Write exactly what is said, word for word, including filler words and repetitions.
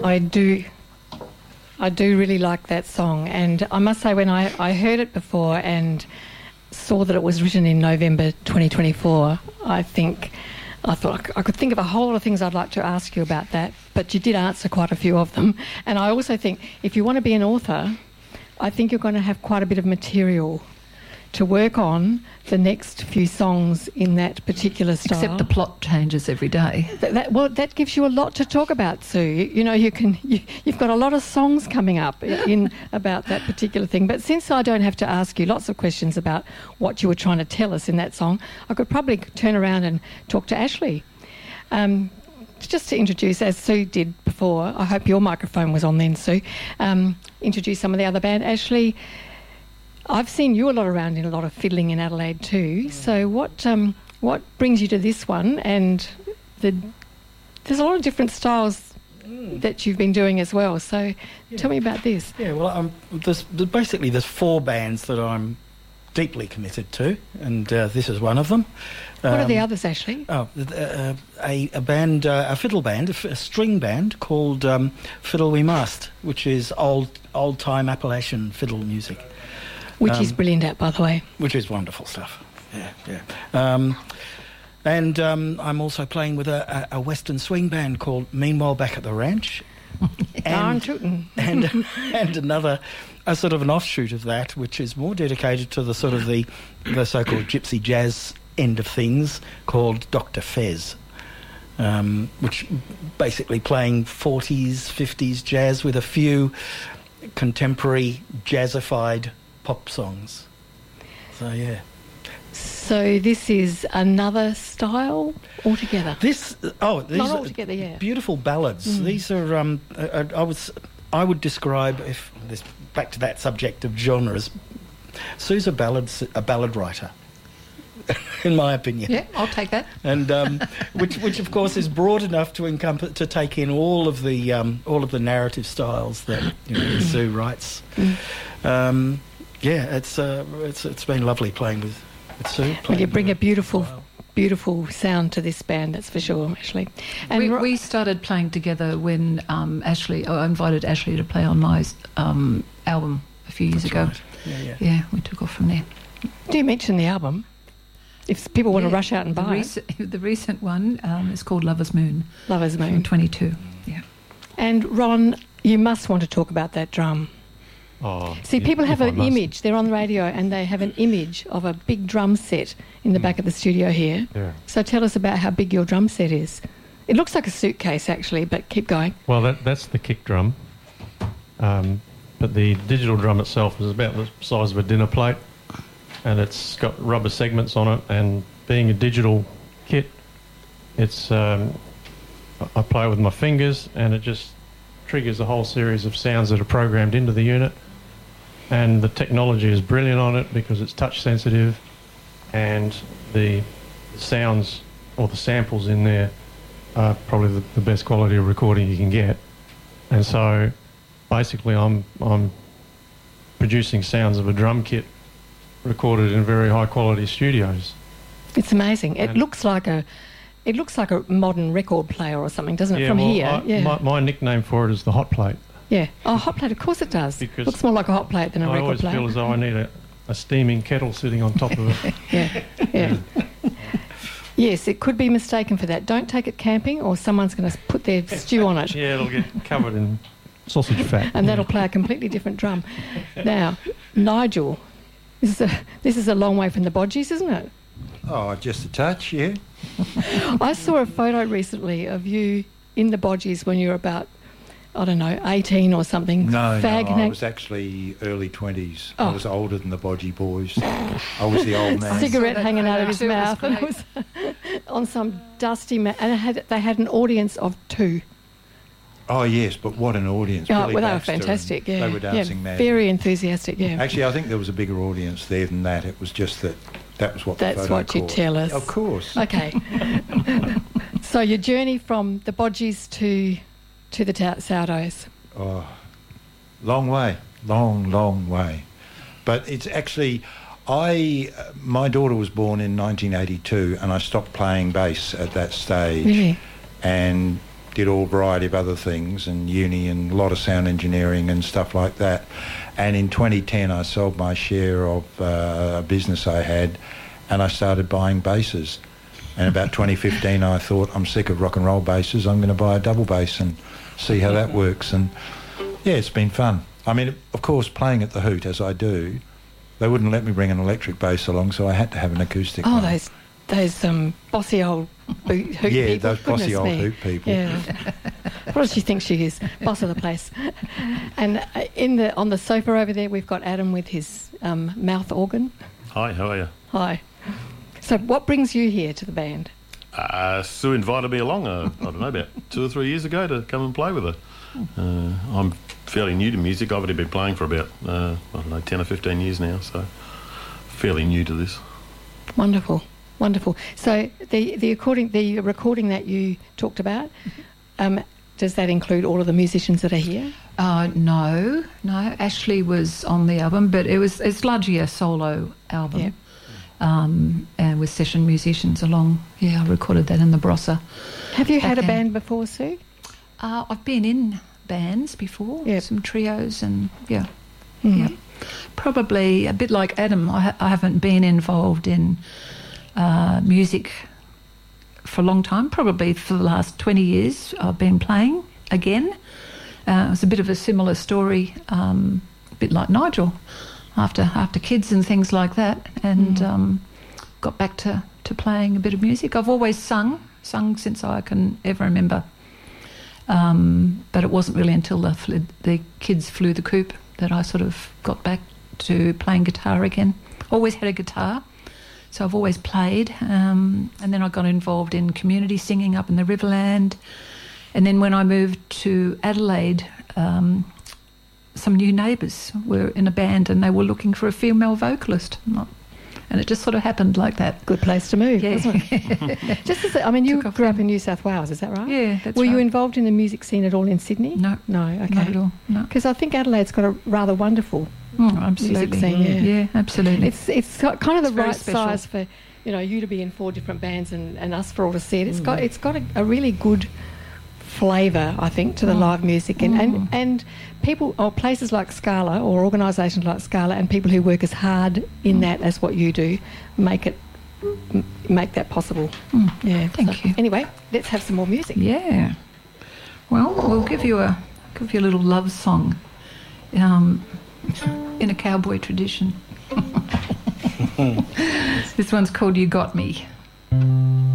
I do. I do really like that song, and I must say when I, I heard it before and saw that it was written in November twenty twenty-four, I think I thought I could think of a whole lot of things I'd like to ask you about that, but you did answer quite a few of them. And I also think if you want to be an author, I think you're going to have quite a bit of material to work on the next few songs in that particular style. Except the plot changes every day. That, that, well, that gives you a lot to talk about, Sue. You, you know, you can, you, you've got a lot of songs coming up in about that particular thing. But since I don't have to ask you lots of questions about what you were trying to tell us in that song, I could probably turn around and talk to Ashley. Um, just to introduce, as Sue did before, I hope your microphone was on then, Sue, um, introduce some of the other band. Ashley, I've seen you a lot around in a lot of fiddling in Adelaide too. Mm. So what um, what brings you to this one? And the, there's a lot of different styles mm. that you've been doing as well. So yeah. Tell me about this. Yeah, well, um, there's, there's basically there's four bands that I'm deeply committed to, and uh, this is one of them. What um, are the um, others, Ashley? Oh, uh, a, a band, uh, a fiddle band, a, f- a string band called um, Fiddle We Must, which is old old time Appalachian fiddle music. Which um, is brilliant at, by the way. Which is wonderful stuff. Yeah, yeah. Um, and um, I'm also playing with a, a, a Western swing band called Meanwhile Back at the Ranch. Darn tootin'. and and another, a sort of an offshoot of that, which is more dedicated to the sort of the, the so-called gypsy jazz end of things, called Doctor Fez. Um, which basically playing forties, fifties jazz with a few contemporary jazzified pop songs. So yeah. So this is another style altogether. This oh, these not are altogether, yeah. Beautiful ballads. Mm. These are um, I, I was I would describe, if this back to that subject of genres. Sue's a ballads a ballad writer, in my opinion. Yeah, I'll take that. And um, which which of course is broad enough to encompass to take in all of the um, all of the narrative styles that you know, Sue writes. Mm. Um, Yeah, it's uh, it's it's been lovely playing with, with Sue. Well, you bring a beautiful, wow. beautiful sound to this band, that's for sure, Ashley. And we, we started playing together when um, Ashley, oh, I invited Ashley to play on my um, album a few years that's ago. Right. Yeah, yeah. Yeah, we took off from there. Do you mention the album? If people want yeah, to rush out and buy the recent, it. The recent one um, is called Lover's Moon. Lover's Moon. From twenty-two, yeah. And Ron, you must want to talk about that drum. Oh, See, people have an an image. They're on the radio and they have an image of a big drum set in the mm. back of the studio here. Yeah. So tell us about how big your drum set is. It looks like a suitcase, actually, but keep going. Well, that, that's the kick drum. Um, but the digital drum itself is about the size of a dinner plate, and it's got rubber segments on it. And being a digital kit, it's um, I play with my fingers, and it just triggers a whole series of sounds that are programmed into the unit. And the technology is brilliant on it because it's touch sensitive, and the sounds or the samples in there are probably the, the best quality of recording you can get. And so basically I'm I'm producing sounds of a drum kit recorded in very high quality studios. It's amazing. It and looks like a it looks like a modern record player or something, doesn't it? Yeah, From well, here. I, yeah. my, my nickname for it is the hot plate. Yeah. Oh, hot plate, of course it does. Because looks more like a hot plate than a I record always player. feel as though I need a, a steaming kettle sitting on top of it. yeah. Yeah. Yes, it could be mistaken for that. Don't take it camping or someone's going to put their stew on it. Yeah, it'll get covered in sausage fat. And that'll play a completely different drum. Now, Nigel, this is a, this is a long way from the Bodgies, isn't it? Oh, just a touch, yeah. I saw a photo recently of you in the Bodgies when you were about, I don't know, eighteen or something. No, Fag no, I hang- was actually early twenties. Oh. I was older than the Bodgie boys. I was the old man. Cigarette I saw that hanging out of his photo too, it mouth, was and it was on some dusty ma- and it had, they had an audience of two. Oh, yes, but what an audience. Oh, Billy well, they were Baxter and fantastic, yeah. They were dancing yeah, mad. very enthusiastic, yeah. Actually, I think there was a bigger audience there than that. It was just that that was what That's the photo what you caught. tell us. Of course. Okay. So your journey from the Bodgies to to the ta- Sourdows. Oh, long way, long, long way. But it's actually, I, uh, my daughter was born in nineteen eighty-two and I stopped playing bass at that stage. Really? And did all variety of other things and uni and a lot of sound engineering and stuff like that. And in twenty ten I sold my share of uh, a business I had, and I started buying basses. And about twenty fifteen I thought, I'm sick of rock and roll basses, I'm going to buy a double bass and see how that works. And yeah, it's been fun. I mean, of course, playing at the Hoot, as I do, they wouldn't let me bring an electric bass along, so I had to have an acoustic Oh, one. those those um, bossy old boot, hoot yeah, people. those bossy Goodness old me. Hoot people. Yeah. What does she think she is? Boss of the place. And uh, in the on the sofa over there, we've got Adam with his um, mouth organ. Hi, how are you? Hi. So what brings you here to the band? Uh, Sue invited me along, uh, I don't know, about two or three years ago to come and play with her. Uh, I'm fairly new to music. I've only been playing for about, uh, I don't know, ten or fifteen years now, so fairly new to this. Wonderful, wonderful. So the the recording the recording that you talked about, um, does that include all of the musicians that are here? Uh, no, no. Ashley was on the album, but it was it's largely a solo album. Yeah. Um, and with session musicians along. Yeah, I recorded that in the Barossa. Have you had a Okay. band before, Sue? Uh, I've been in bands before, Yep. some trios, and yeah, Mhm. yeah. Probably a bit like Adam. I, ha- I haven't been involved in uh, music for a long time. Probably for the last twenty years, I've been playing again. Uh, it was a bit of a similar story, um, a bit like Nigel, after after kids and things like that, and Mm. um, got back to, to playing a bit of music. I've always sung, sung since I can ever remember. Um, but it wasn't really until the, fl- the kids flew the coop that I sort of got back to playing guitar again. Always had a guitar, so I've always played. Um, and then I got involved in community singing up in the Riverland. And then when I moved to Adelaide, um, some new neighbours were in a band and they were looking for a female vocalist. And it just sort of happened like that. Good place to move, Yeah. wasn't it? Just as I mean, you Took off grew up in New South Wales, is that right? Yeah, that's Were you right. involved in the music scene at all in Sydney? No. No, okay. Not at all, no. Because I think Adelaide's got a rather wonderful Mm, absolutely. music scene. Yeah, Yeah, absolutely. It's it's got kind of the It's very right special. size for you know you to be in four different bands and, and us for all to see it. It's got it's got a, a really good flavour, I think, to the Mm. live music and, and Mm. and people or places like Scala or organisations like Scala and people who work as hard in Mm. that as what you do make it m- make that possible. Mm. Yeah. Thank so, you. Anyway, let's have some more music. Yeah. Well, we'll give you a give you a little love song, um, in a cowboy tradition. This one's called "You Got Me."